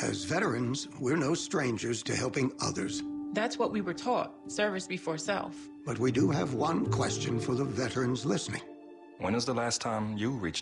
As veterans, we're no strangers to helping others. That's what we were taught, service before self. But we do have one question for the veterans listening. When is the last time you reached